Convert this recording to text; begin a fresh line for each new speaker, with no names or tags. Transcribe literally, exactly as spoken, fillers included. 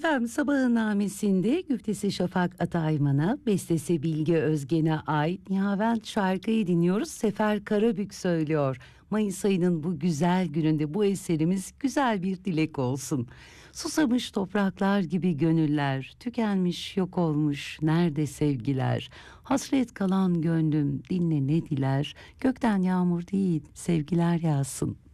Efendim sabahın namesinde güftesi Şafak Atayman'a, bestesi Bilge Özgen'e ait Nihavent şarkıyı dinliyoruz. Sefer Karabük söylüyor. Mayıs ayının bu güzel gününde bu eserimiz güzel bir dilek olsun. Susamış topraklar gibi gönüller, tükenmiş yok olmuş nerede sevgiler? Hasret kalan gönlüm dinle ne diler? Gökten yağmur değil sevgiler yağsın.